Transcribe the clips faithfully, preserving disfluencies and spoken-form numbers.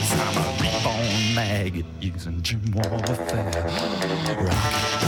'cause I'm a reborn maggot using gym warfare. Rock.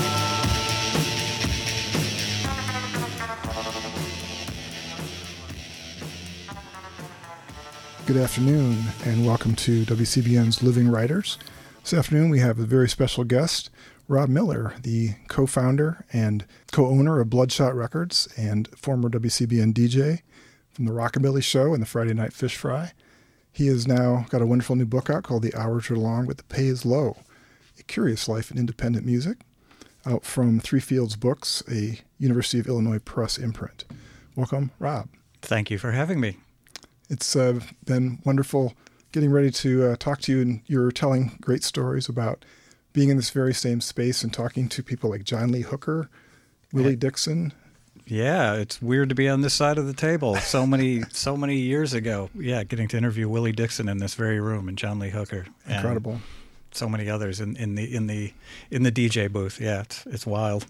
Good afternoon, and welcome to W C B N's Living Writers. This afternoon we have a very special guest, Rob Miller, the co-founder and co-owner of Bloodshot Records and former W C B N D J from the Rockabilly Show and the Friday Night Fish Fry. He has now got a wonderful new book out called The Hours Are Long, but the Pay is Low, A Curious Life in Independent Music, out from Three Fields Books, a University of Illinois Press imprint. Welcome, Rob. Thank you for having me. It's uh, been wonderful getting ready to uh, talk to you, and you're telling great stories about being in this very same space and talking to people like John Lee Hooker, Willie yeah. Dixon. Yeah, it's weird to be on this side of the table. So many, so many years ago. Yeah, getting to interview Willie Dixon in this very room and John Lee Hooker. Incredible. And so many others in, in the in the in the D J booth. Yeah, it's it's wild.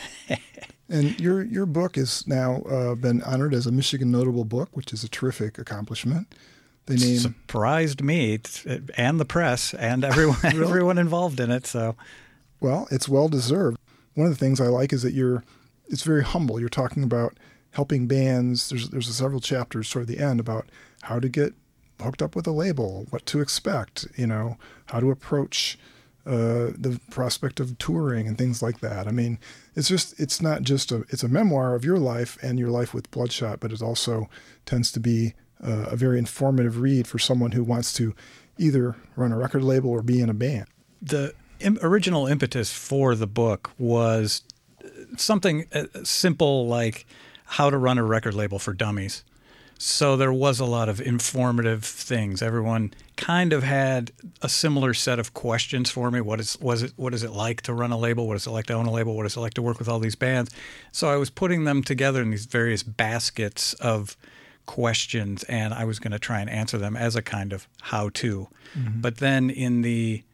And your your book has now uh, been honored as a Michigan Notable Book, which is a terrific accomplishment. They named surprised me and the press and everyone really? everyone involved in it. So, well, it's well deserved. One of the things I like is that you're it's very humble. You're talking about helping bands. There's there's several chapters toward the end about how to get hooked up with a label, what to expect, you know, how to approach uh, the prospect of touring and things like that. I mean, it's just, it's not just a, it's a memoir of your life and your life with Bloodshot, but it also tends to be uh, a very informative read for someone who wants to either run a record label or be in a band. The im- original impetus for the book was something simple like how to run a record label for dummies. So there was a lot of informative things. Everyone kind of had a similar set of questions for me. What is was it? What is it like to run a label? What is it like to own a label? What is it like to work with all these bands? So I was putting them together in these various baskets of questions, and I was going to try and answer them as a kind of how-to. Mm-hmm. But then in the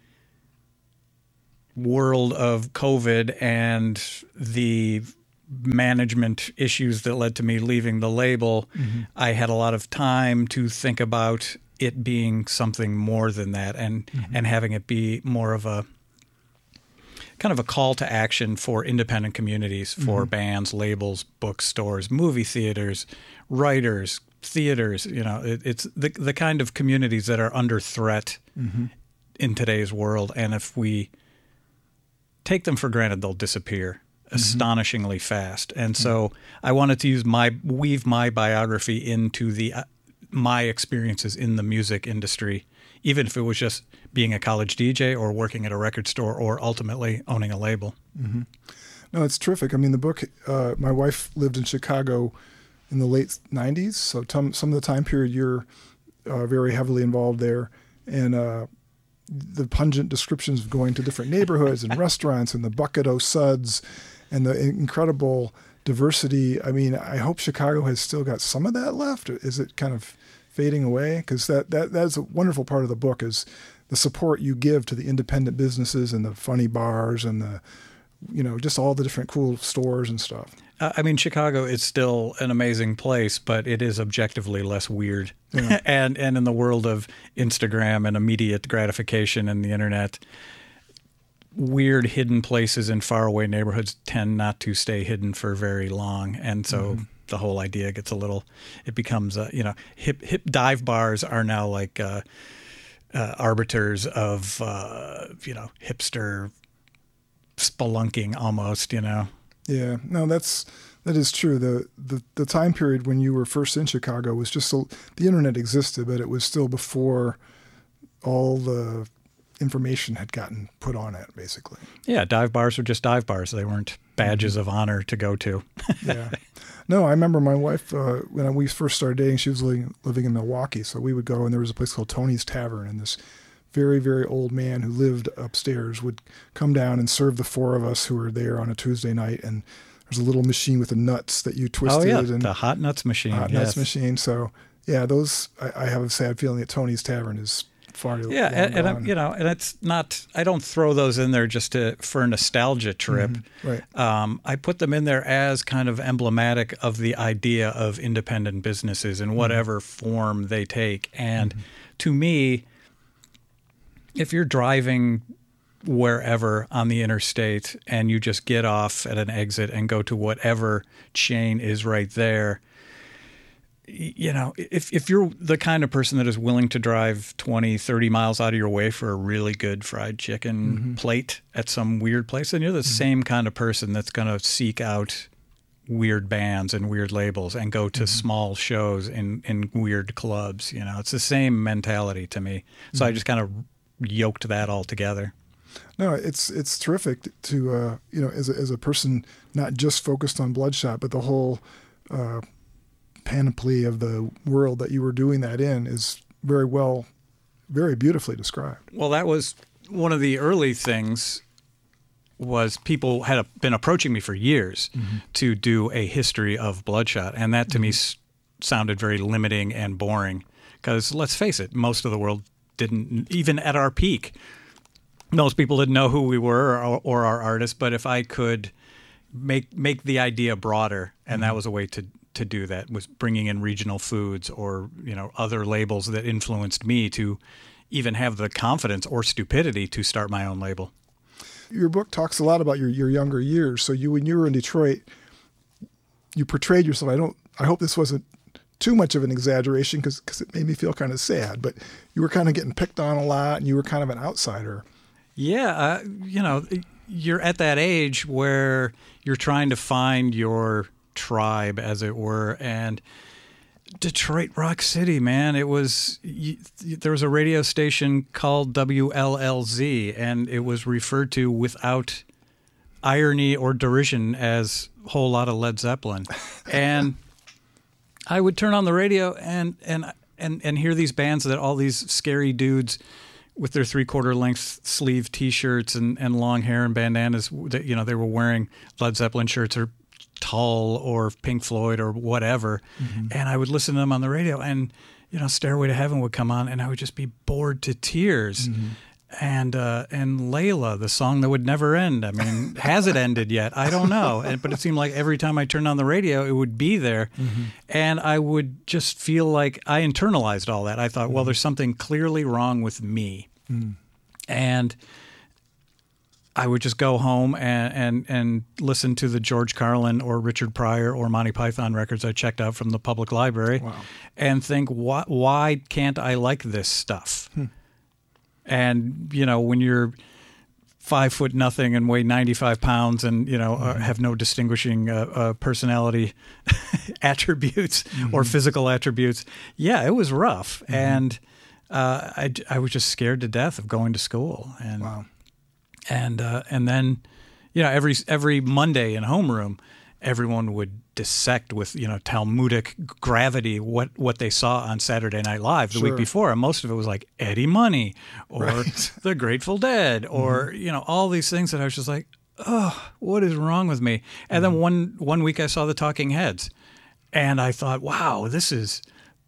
world of COVID and the management issues that led to me leaving the label, mm-hmm. I had a lot of time to think about it being something more than that, and mm-hmm. and having it be more of a kind of a call to action for independent communities, for mm-hmm. bands, labels, bookstores, movie theaters, writers, theaters. You know, it, it's the the kind of communities that are under threat mm-hmm. in today's world, and if we take them for granted, they'll disappear astonishingly mm-hmm. fast. And so I wanted to use my weave my biography into the uh, my experiences in the music industry, even if it was just being a college D J or working at a record store or ultimately owning a label. Mm-hmm. No, it's terrific. I mean, the book, uh, my wife lived in Chicago in the late nineties, so t- some of the time period you're uh, very heavily involved there. And uh, the pungent descriptions of going to different neighborhoods and restaurants and the bucket o' suds and the incredible diversity. I mean, I hope Chicago has still got some of that left. Is it kind of fading away? Because that, that that's a wonderful part of the book is the support you give to the independent businesses and the funny bars and the, you know, just all the different cool stores and stuff. Uh, I mean, Chicago is still an amazing place, but it is objectively less weird. Yeah. and and in the world of Instagram and immediate gratification and the internet, weird hidden places in faraway neighborhoods tend not to stay hidden for very long. And so mm-hmm. the whole idea gets a little, it becomes, uh, you know, hip hip dive bars are now like uh, uh, arbiters of, uh, you know, hipster spelunking almost, you know. Yeah, no, that's, that is true. The, the, the time period when you were first in Chicago was just, so, the internet existed, but it was still before all the information had gotten put on it, basically. Yeah, dive bars were just dive bars. They weren't badges mm-hmm. of honor to go to. Yeah. No, I remember my wife, uh, when we first started dating, she was living, living in Milwaukee. So we would go, and there was a place called Tony's Tavern, and this very, very old man who lived upstairs would come down and serve the four of us who were there on a Tuesday night. And there's a little machine with the nuts that you twisted. Oh, yeah, and the hot nuts machine. Hot yes. nuts machine. So, yeah, those, I, I have a sad feeling that Tony's Tavern is far too yeah, long and, and gone. I'm, you know, and it's not, I don't throw those in there just to, for a nostalgia trip. Mm-hmm. Right. Um, I put them in there as kind of emblematic of the idea of independent businesses in whatever mm-hmm. form they take. And mm-hmm. to me, if you're driving wherever on the interstate and you just get off at an exit and go to whatever chain is right there, you know, if if you're the kind of person that is willing to drive twenty, thirty miles out of your way for a really good fried chicken mm-hmm. plate at some weird place, then you're the mm-hmm. same kind of person that's going to seek out weird bands and weird labels and go to mm-hmm. small shows in, in weird clubs. You know, it's the same mentality to me. So mm-hmm. I just kind of yoked that all together. No, it's it's terrific to, uh, you know, as a, as a person not just focused on Bloodshot, but the whole uh, panoply of the world that you were doing that in is very well, very beautifully described. Well, that was one of the early things. Was people had been approaching me for years mm-hmm. to do a history of Bloodshot, and that to mm-hmm. me s- sounded very limiting and boring. Because let's face it, most of the world didn't, even at our peak, most people didn't know who we were or, or our artists. But if I could make make the idea broader, and mm-hmm. that was a way to to do that, was bringing in regional foods or you know other labels that influenced me to even have the confidence or stupidity to start my own label. Your book talks a lot about your, your younger years. So you, when you were in Detroit, you portrayed yourself. I don't. I hope this wasn't too much of an exaggeration because because it made me feel kind of sad. But you were kind of getting picked on a lot, and you were kind of an outsider. Yeah, uh, you know, you're at that age where you're trying to find your tribe, as it were, and Detroit Rock City, man. It was you, there was a radio station called W L L Z, and it was referred to without irony or derision as a whole lot of Led Zeppelin. And I would turn on the radio and and and and hear these bands that all these scary dudes with their three-quarter length sleeve T-shirts and, and long hair and bandanas. That, you know, they were wearing Led Zeppelin shirts or Tull or Pink Floyd or whatever, mm-hmm. and I would listen to them on the radio, and you know, Stairway to Heaven would come on, and I would just be bored to tears. Mm-hmm. And uh, and Layla, the song that would never end. I mean, has it ended yet? I don't know. And, but it seemed like every time I turned on the radio, it would be there, mm-hmm. and I would just feel like I internalized all that. I thought, mm-hmm. well, there's something clearly wrong with me, mm-hmm. and I would just go home and, and, and listen to the George Carlin or Richard Pryor or Monty Python records I checked out from the public library, wow. and think, why, why can't I like this stuff? Hmm. And, you know, when you're five foot nothing and weigh ninety-five pounds and, you know, mm-hmm. uh, have no distinguishing uh, uh, personality attributes mm-hmm. or physical attributes, yeah, it was rough. Mm-hmm. And uh, I, I was just scared to death of going to school. And wow. And uh, and then, you know, every every Monday in homeroom, everyone would dissect with, you know, Talmudic gravity what, what they saw on Saturday Night Live the sure. week before. And most of it was like Eddie Money or right. the Grateful Dead or, mm-hmm. you know, all these things that I was just like, oh, what is wrong with me? And mm-hmm. then one, one week I saw the Talking Heads and I thought, wow, this is...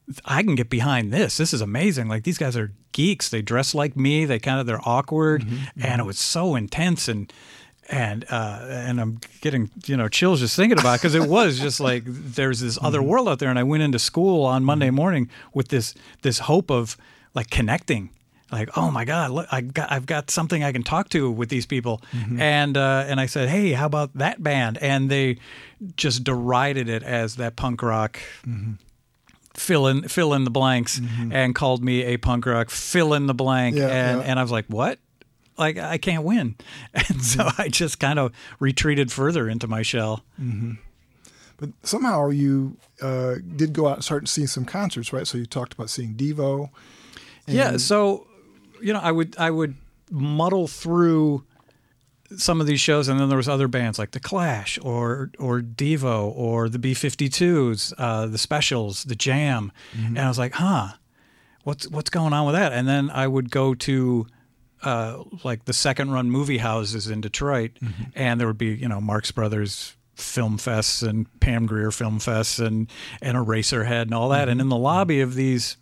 I can get behind this. This is amazing. Like, these guys are geeks. They dress like me. They kind of, they're awkward. Mm-hmm. And it was so intense. And, and, uh, and I'm getting, you know, chills just thinking about it because it was just like, there's this mm-hmm. other world out there. And I went into school on Monday morning with this, this hope of like connecting. Like, oh my God, look, I got, I've got something I can talk to with these people. Mm-hmm. And, uh, and I said, hey, how about that band? And they just derided it as that punk rock, mm-hmm. fill in fill in the blanks, mm-hmm. and called me a punk rock fill in the blank, yeah, and yeah. and I was like, what? Like, I can't win, and mm-hmm. so I just kind of retreated further into my shell. Mm-hmm. But somehow you uh, did go out and start seeing some concerts, right? So you talked about seeing Devo. And... Yeah, so you know, I would I would muddle through some of these shows, and then there was other bands like The Clash or or Devo or the B fifty-twos, uh, the Specials, the Jam, mm-hmm. and I was like, huh, what's what's going on with that? And then I would go to uh, like the second run movie houses in Detroit, mm-hmm. and there would be, you know, Marx Brothers Film Fests and Pam Grier Film Fests and and Eraserhead and all that, mm-hmm. and in the lobby of these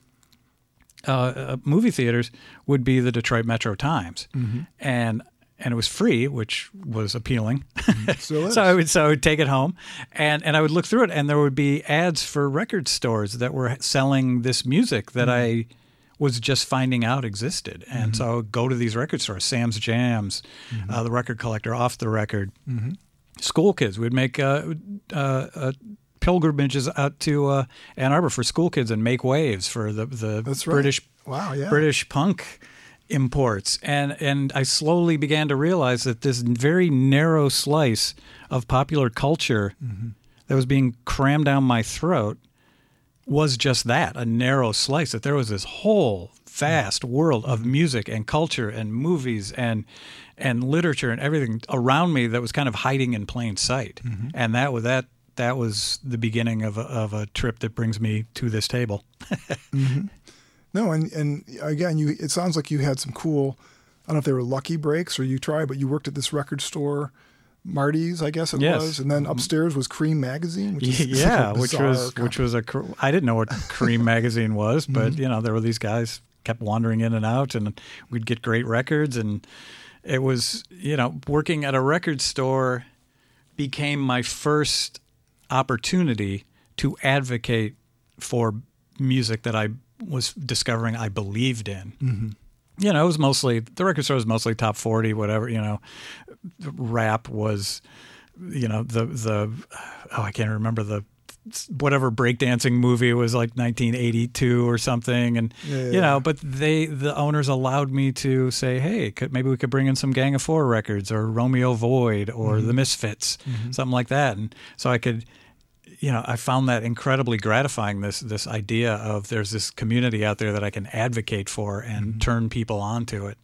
uh, uh, movie theaters would be the Detroit Metro Times, mm-hmm. and And it was free, which was appealing. So, so I would so I would take it home, and, and I would look through it, and there would be ads for record stores that were selling this music that mm-hmm. I was just finding out existed. And mm-hmm. so I would go to these record stores, Sam's Jams, mm-hmm. uh, The Record Collector, Off the Record. Mm-hmm. School kids would make uh, uh, uh, pilgrimages out to uh, Ann Arbor for school kids and make waves for the, the That's right. British wow, yeah. British punk imports. And, and I slowly began to realize that this very narrow slice of popular culture mm-hmm. that was being crammed down my throat was just that, a narrow slice, that there was this whole vast world of music and culture and movies and and literature and everything around me that was kind of hiding in plain sight. Mm-hmm. And that was that that was the beginning of a, of a trip that brings me to this table. mm-hmm. No, and and again, you it sounds like you had some cool, I don't know if they were lucky breaks or you tried, but you worked at this record store, Marty's, I guess it yes. was, and then upstairs was Cream Magazine, which is yeah, which was which was a I didn't know what Cream Magazine was, but mm-hmm. you know there were these guys kept wandering in and out, and we'd get great records, and it was you know working at a record store became my first opportunity to advocate for music that I was discovering I believed in. Mm-hmm. You know, it was mostly, the record store was mostly top forty, whatever, you know. Rap was, you know, the, the oh, I can't remember the, whatever breakdancing movie was like nineteen eighty-two or something. And, yeah, yeah, you know, yeah. but they, the owners allowed me to say, hey, could, maybe we could bring in some Gang of Four records or Romeo Void or mm-hmm. the Misfits, mm-hmm. something like that. And so I could, you know, I found that incredibly gratifying, this this idea of there's this community out there that I can advocate for and mm-hmm. turn people onto it.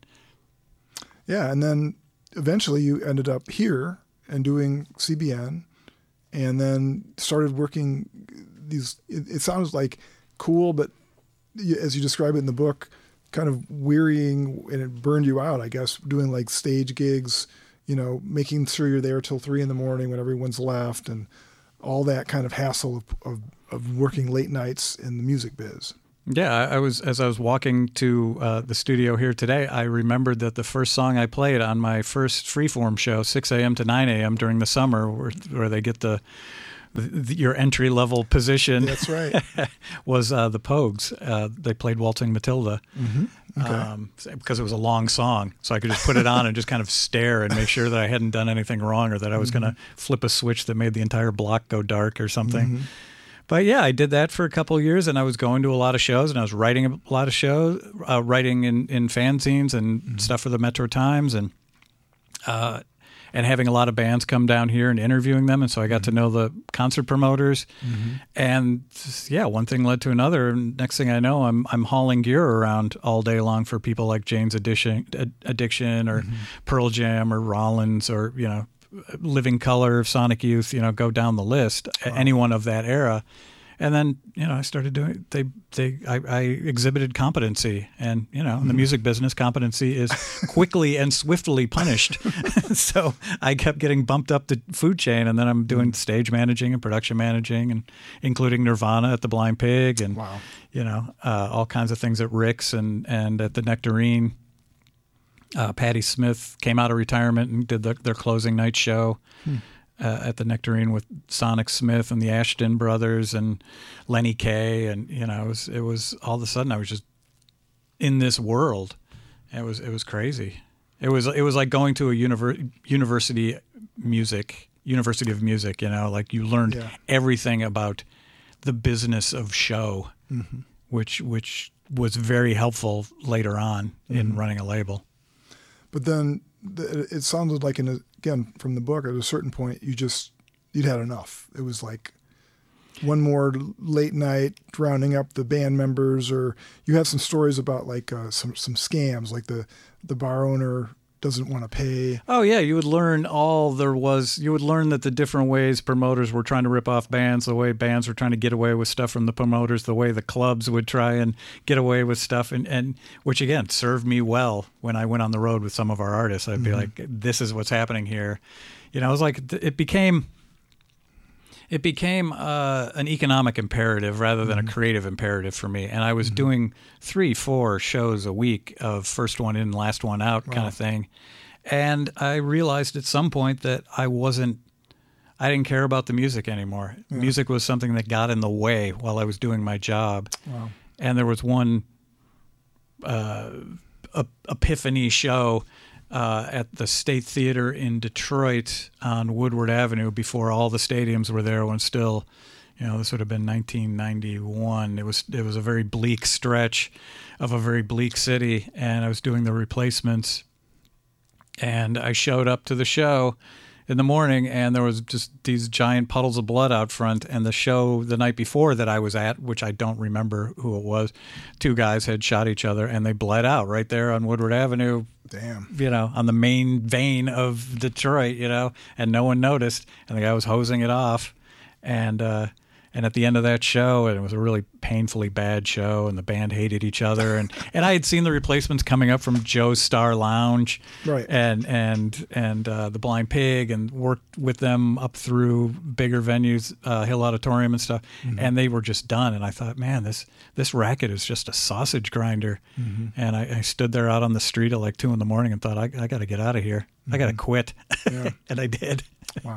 Yeah, and then eventually you ended up here and doing C B N and then started working these, it, it sounds like cool, but as you describe it in the book, kind of wearying, and it burned you out, I guess, doing like stage gigs, you know, making sure you're there till three in the morning when everyone's left and all that kind of hassle of, of, of working late nights in the music biz. Yeah, I, I was as I was walking to uh, the studio here today, I remembered that the first song I played on my first Freeform show, six a.m. to nine a.m. during the summer, where, where they get the, the your entry level position. That's right. was uh, the Pogues. Uh, they played Waltzing Matilda. Mm-hmm. Okay. Um, because it was a long song, so I could just put it on and just kind of stare and make sure that I hadn't done anything wrong or that I was mm-hmm. going to flip a switch that made the entire block go dark or something. Mm-hmm. But yeah, I did that for a couple of years, and I was going to a lot of shows, and I was writing a lot of shows, uh, writing in, in fanzines and mm-hmm. stuff for the Metro Times, and uh, and having a lot of bands come down here and interviewing them, and so I got mm-hmm. to know the concert promoters, mm-hmm. and yeah, one thing led to another. And next thing I know, I'm I'm hauling gear around all day long for people like Jane's Addiction, Addiction, or mm-hmm. Pearl Jam, or Rollins, or you know. Living Colour, Sonic Youth, you know, go down the list, wow. anyone of that era. And then, you know, I started doing, they, they, I, I exhibited competency, and, you know, in the music business, competency is quickly and swiftly punished. So I kept getting bumped up the food chain, and then I'm doing stage managing and production managing, and including Nirvana at the Blind Pig, and, wow. you know, uh, all kinds of things at Rick's and, and at the Nectarine. Uh, Patti Smith came out of retirement and did the, their closing night show hmm. uh, at the Nectarine with Sonic Smith and the Ashton Brothers and Lenny Kaye, and you know it was it was all of a sudden I was just in this world. It was it was crazy. It was it was like going to a univer- university music university of music. You know, like you learned yeah. everything about the business of show, mm-hmm. which which was very helpful later on mm-hmm. in running a label. But then it sounded like, in a, again, from the book, at a certain point, you just, you'd had enough. It was like one more late night rounding up the band members, or you have some stories about like uh, some some scams, like the, the bar owner doesn't want to pay. Oh, yeah. You would learn all there was. You would learn that the different ways promoters were trying to rip off bands, the way bands were trying to get away with stuff from the promoters, the way the clubs would try and get away with stuff, and, and which, again, served me well when I went on the road with some of our artists. I'd be mm-hmm. like, this is what's happening here. You know, it was like it became... It became uh, an economic imperative rather than mm-hmm. a creative imperative for me. And I was mm-hmm. doing three, four shows a week of first one in, last one out wow. kind of thing. And I realized at some point that I wasn't, I didn't care about the music anymore. Yeah. Music was something that got in the way while I was doing my job. Wow. And there was one uh, Epiphany show uh, at the State Theater in Detroit on Woodward Avenue before all the stadiums were there. When still, you know, this would have been nineteen ninety-one. It was it was a very bleak stretch of a very bleak city, and I was doing the replacements, and I showed up to the show in the morning, and there was just these giant puddles of blood out front. And the show the night before that I was at, which I don't remember who it was, two guys had shot each other, and they bled out right there on Woodward Avenue. Damn. You know, on the main vein of Detroit, you know, and no one noticed. And the guy was hosing it off. And, uh, And at the end of that show, and it was a really painfully bad show, and the band hated each other. And, and I had seen the replacements coming up from Joe's Star Lounge, right, and and and uh, the Blind Pig, and worked with them up through bigger venues, uh, Hill Auditorium and stuff. Mm-hmm. And they were just done. And I thought, man, this this racket is just a sausage grinder. Mm-hmm. And I, I stood there out on the street at like two in the morning and thought, I, I got to get out of here. Mm-hmm. I got to quit. Yeah. And I did. Wow.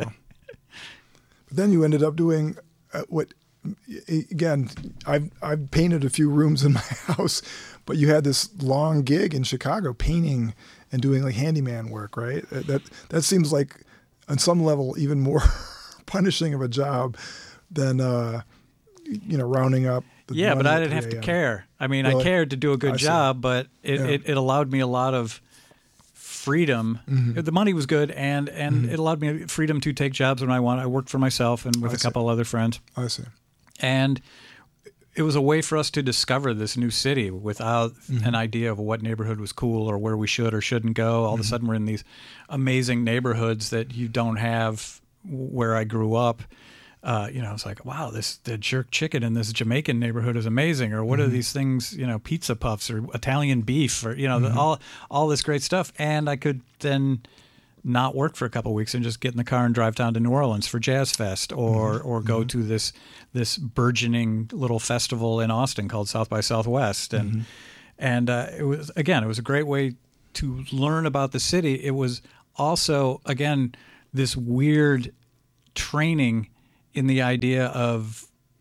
But then you ended up doing. Uh, what again? I've I've painted a few rooms in my house, but you had this long gig in Chicago painting and doing like handyman work, right? That that seems like on some level even more punishing of a job than uh, you know rounding up. The yeah, but I didn't have to care. I mean, really? I cared to do a good I job, but it, yeah. it, it allowed me a lot of freedom. Mm-hmm. The money was good, and and mm-hmm. it allowed me freedom to take jobs when I want. I worked for myself and with I a couple see. other friends. I see. And it was a way for us to discover this new city without mm-hmm. an idea of what neighborhood was cool or where we should or shouldn't go. All mm-hmm. of a sudden, we're in these amazing neighborhoods that you don't have where I grew up. Uh, you know, it's like, wow, this the jerk chicken in this Jamaican neighborhood is amazing. Or what mm-hmm. are these things, you know, pizza puffs or Italian beef or, you know, mm-hmm. the, all all this great stuff. And I could then not work for a couple of weeks and just get in the car and drive down to New Orleans for Jazz Fest or mm-hmm. or go mm-hmm. to this this burgeoning little festival in Austin called South by Southwest. And, mm-hmm. and uh, it was, again, it was a great way to learn about the city. It was also, again, this weird training in the idea of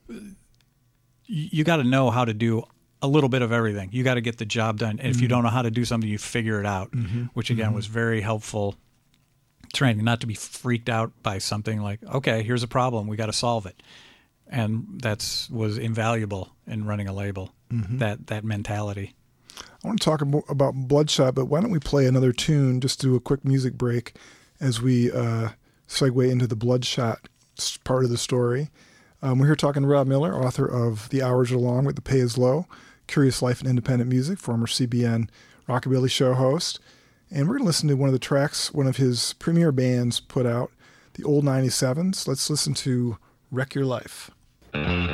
you got to know how to do a little bit of everything. You got to get the job done. And mm-hmm. if you don't know how to do something, you figure it out, mm-hmm. which again mm-hmm. was very helpful training, not to be freaked out by something like, okay, here's a problem. We got to solve it. And that's was invaluable in running a label, mm-hmm. that, that mentality. I want to talk about Bloodshot, but why don't we play another tune, just do a quick music break as we uh, segue into the Bloodshot part of the story. Um, we're here talking to Rob Miller, author of The Hours Are Long with the Pay Is Low, Curious Life in Independent Music, former C B N Rockabilly show host. And we're going to listen to one of the tracks one of his premier bands put out, the Old ninety-sevens. Let's listen to Wreck Your Life. Mm-hmm.